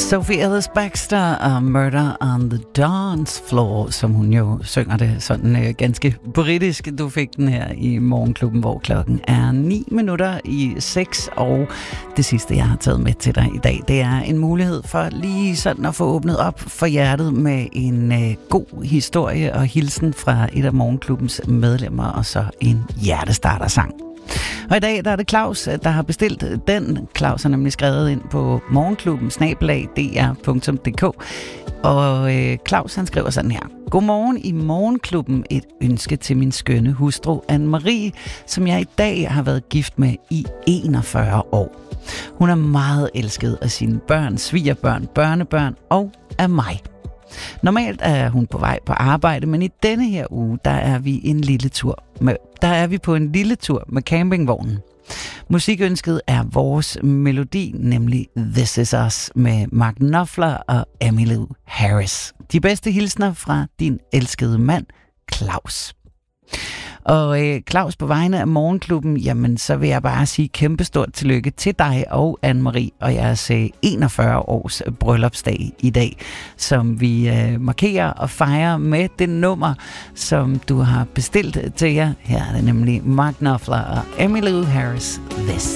Sophie Ellis-Bextor og Murder on the Dance Floor, som hun jo synger det sådan ganske britisk. Du fik den her i Morgenklubben, hvor klokken er 9:06, og det sidste, jeg har taget med til dig i dag, det er en mulighed for lige sådan at få åbnet op for hjertet med en god historie og hilsen fra et af Morgenklubbens medlemmer, og så en hjertestartersang. Og i dag der er det Claus, der har bestilt den. Claus har nemlig skrevet ind på morgenklubben@dr.dk. Og Claus han skriver sådan her: Godmorgen i Morgenklubben. Et ønske til min skønne hustru Anne-Marie, som jeg i dag har været gift med i 41 år. Hun er meget elsket af sine børn, svigerbørn, børnebørn og af mig. Normalt er hun på vej på arbejde, men i denne her uge, der er vi på en lille tur med campingvognen. Musikønsket er vores melodi, nemlig This Is Us med Mark Knopfler og Emmylou Harris. De bedste hilsner fra din elskede mand, Claus. Og Claus, på vegne af Morgenklubben, jamen så vil jeg bare sige kæmpestort tillykke til dig og Anne-Marie og jeres 41 års bryllupsdag i dag, som vi markerer og fejrer med det nummer, som du har bestilt til jer. Her er det nemlig Mark Knopfler og Emmylou Harris, This.